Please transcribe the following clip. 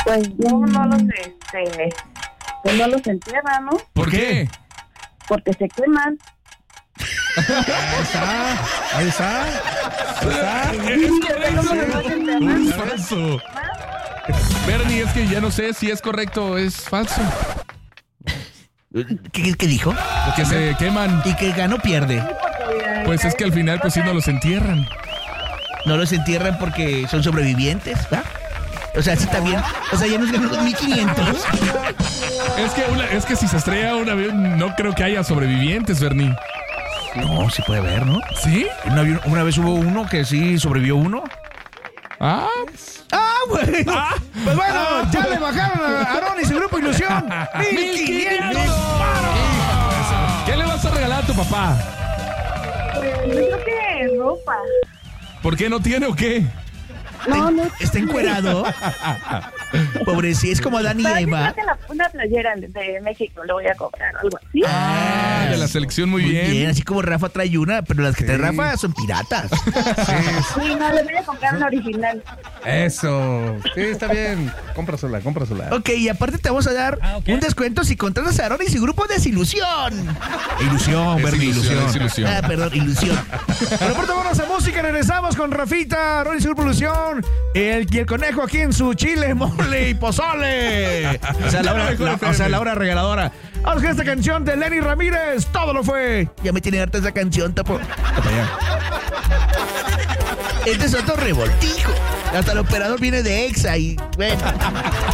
Pues yo no los, pues no los entierran, ¿no? ¿Por qué? Porque se queman. Ahí está. Es falso. Bernie, es que ya no sé si es correcto o es falso. ¿Qué dijo? Que se queman. Y que gano pierde. Pues es que al final pues sí no los entierran. No los entierran porque son sobrevivientes, ¿va? O sea, sí está bien. O sea, ya nos ganó 2,500. Es que si se estrella un avión, no creo que haya sobrevivientes, Bernie. No, sí puede haber, ¿no? ¿Sí? Una vez hubo uno que sí sobrevivió uno. Ah, Bueno. Pues bueno, ya le bajaron a Aarón y su grupo Ilusión. 1,500 varos. ¿Qué le vas a regalar a tu papá? Pues yo creo que ropa. ¿Por qué no tiene o qué? No. Está encuerado. Pobre, sí, es como Dani y Yo Eva. creo que una playera de México le voy a cobrar, algo así. Ah, de la selección, muy bien. Así como Rafa trae una, pero las que trae Rafa son piratas. Sí, no, le voy a comprar una original. Eso. Sí, está bien. Cómprasela. Ok, y aparte te vamos a dar un descuento si contratas a Aarón y su grupo Desilusión. Ilusión, Es Bernie, ilusión, es ilusión. Ah, perdón, Ilusión. Pero por vámonos a música, regresamos con Rafita, Aarón y su grupo Ilusión. Y el conejo aquí en su chile, mole y pozole. O sea, la hora regaladora. Vamos con esta canción de Lenny Ramírez. Todo lo fue. Ya me tiene harta esa canción, tapo. Este es otro revoltijo. Hasta el operador viene de Exa y bueno.